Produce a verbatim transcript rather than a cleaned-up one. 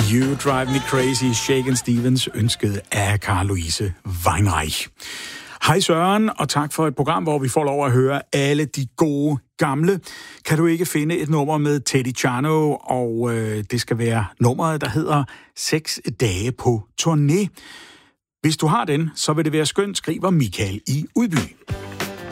You Drive Me Crazy, Shaken Stevens, ønsket af Carl-Louise Weinreich. Hej Søren, og tak for et program, hvor vi får lov at høre alle de gode gamle. Kan du ikke finde et nummer med Teddy Chano, og øh, det skal være nummeret, der hedder Seks dage på turné. Hvis du har den, så vil det være skønt, skriver Michael i Udby.